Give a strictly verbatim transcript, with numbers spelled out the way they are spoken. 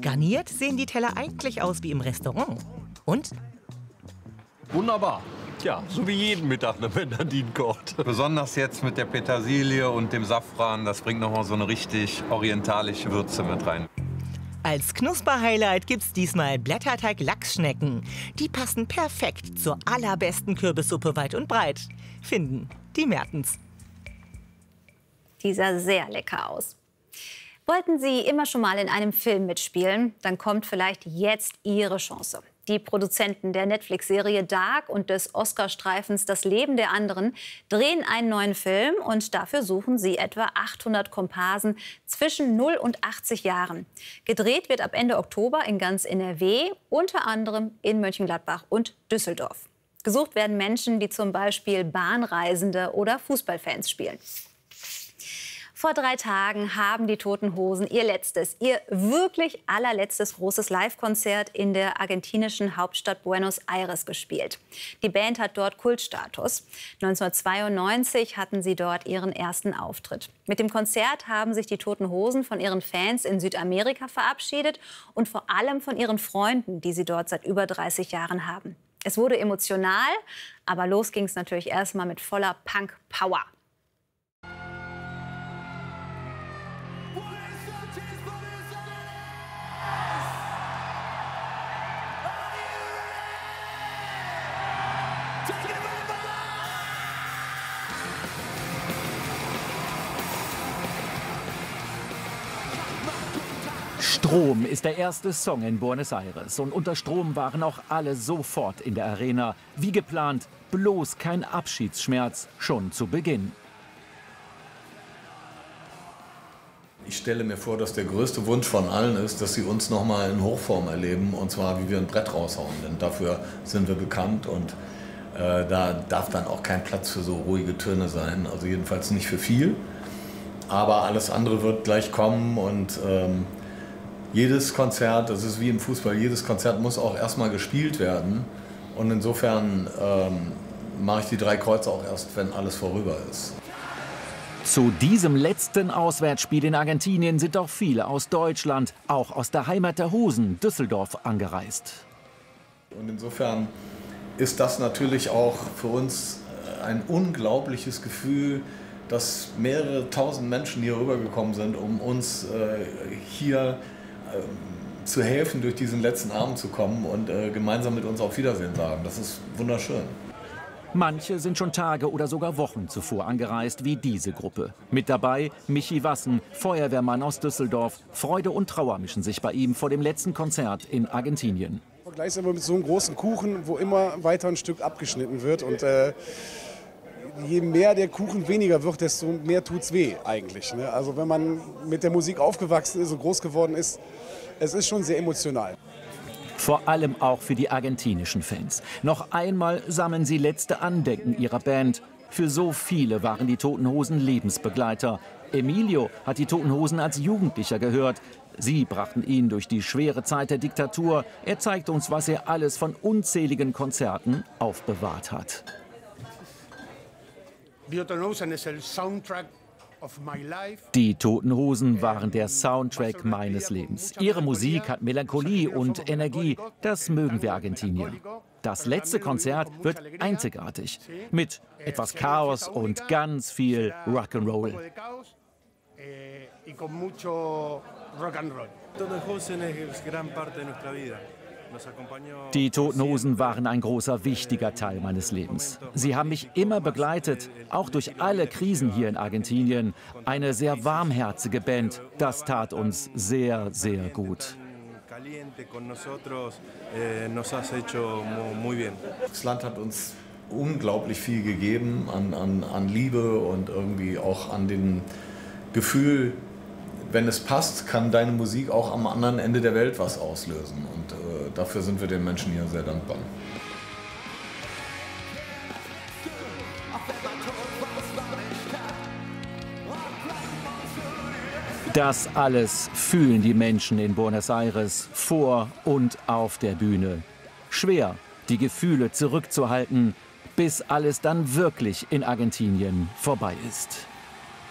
Garniert sehen die Teller eigentlich aus wie im Restaurant. Und? Wunderbar. Tja, so wie jeden Mittag, wenn Nadine kocht. Besonders jetzt mit der Petersilie und dem Safran, das bringt noch mal so eine richtig orientalische Würze mit rein. Als Knusper-Highlight gibt's diesmal Blätterteig-Lachsschnecken. Die passen perfekt zur allerbesten Kürbissuppe weit und breit, finden die Mertens. Die sah sehr lecker aus. Wollten Sie immer schon mal in einem Film mitspielen? Dann kommt vielleicht jetzt Ihre Chance. Die Produzenten der Netflix-Serie Dark und des Oscar-Streifens Das Leben der anderen drehen einen neuen Film und dafür suchen sie etwa achthundert Komparsen zwischen null und achtzig Jahren. Gedreht wird ab Ende Oktober in ganz N R W, unter anderem in Mönchengladbach und Düsseldorf. Gesucht werden Menschen, die zum Beispiel Bahnreisende oder Fußballfans spielen. Vor drei Tagen haben die Toten Hosen ihr letztes, ihr wirklich allerletztes großes Live-Konzert in der argentinischen Hauptstadt Buenos Aires gespielt. Die Band hat dort Kultstatus. neunzehnhundertzweiundneunzig hatten sie dort ihren ersten Auftritt. Mit dem Konzert haben sich die Toten Hosen von ihren Fans in Südamerika verabschiedet und vor allem von ihren Freunden, die sie dort seit über dreißig Jahren haben. Es wurde emotional, aber los ging es natürlich erstmal mit voller Punk-Power. Strom ist der erste Song in Buenos Aires. Und unter Strom waren auch alle sofort in der Arena. Wie geplant, bloß kein Abschiedsschmerz, schon zu Beginn. Ich stelle mir vor, dass der größte Wunsch von allen ist, dass sie uns noch mal in Hochform erleben. Und zwar, wie wir ein Brett raushauen. Denn dafür sind wir bekannt. Und äh, da darf dann auch kein Platz für so ruhige Töne sein. Also jedenfalls nicht für viel. Aber alles andere wird gleich kommen. Und ähm, jedes Konzert, das ist wie im Fußball, jedes Konzert muss auch erstmal gespielt werden. Und insofern ähm, mache ich die drei Kreuze auch erst, wenn alles vorüber ist. Zu diesem letzten Auswärtsspiel in Argentinien sind auch viele aus Deutschland, auch aus der Heimat der Hosen, Düsseldorf, angereist. Und insofern ist das natürlich auch für uns ein unglaubliches Gefühl, dass mehrere tausend Menschen hier rübergekommen sind, um uns äh, hier äh, zu helfen, durch diesen letzten Abend zu kommen und äh, gemeinsam mit uns auf Wiedersehen sagen. Das ist wunderschön. Manche sind schon Tage oder sogar Wochen zuvor angereist, wie diese Gruppe. Mit dabei Michi Wassen, Feuerwehrmann aus Düsseldorf. Freude und Trauer mischen sich bei ihm vor dem letzten Konzert in Argentinien. Vergleichs aber mit so einem großen Kuchen, wo immer weiter ein Stück abgeschnitten wird. Und äh, je mehr der Kuchen weniger wird, desto mehr tut's weh eigentlich. Ne? Also wenn man mit der Musik aufgewachsen ist und groß geworden ist, es ist schon sehr emotional. Vor allem auch für die argentinischen Fans. Noch einmal sammeln sie letzte Andenken ihrer Band. Für so viele waren die Toten Hosen Lebensbegleiter. Emilio hat die Toten Hosen als Jugendlicher gehört. Sie brachten ihn durch die schwere Zeit der Diktatur. Er zeigt uns, was er alles von unzähligen Konzerten aufbewahrt hat. Die Toten Hosen ist der Soundtrack. Die Toten Hosen waren der Soundtrack meines Lebens. Ihre Musik hat Melancholie und Energie. Das mögen wir Argentinier. Das letzte Konzert wird einzigartig. Mit etwas Chaos und ganz viel Rock'n'Roll. Die Toten Hosen waren ein großer, wichtiger Teil meines Lebens. Sie haben mich immer begleitet, auch durch alle Krisen hier in Argentinien. Eine sehr warmherzige Band. Das tat uns sehr, sehr gut. Das Land hat uns unglaublich viel gegeben an, an, an Liebe und irgendwie auch an dem Gefühl, wenn es passt, kann deine Musik auch am anderen Ende der Welt was auslösen. Und äh, dafür sind wir den Menschen hier sehr dankbar. Das alles fühlen die Menschen in Buenos Aires vor und auf der Bühne. Schwer, die Gefühle zurückzuhalten, bis alles dann wirklich in Argentinien vorbei ist.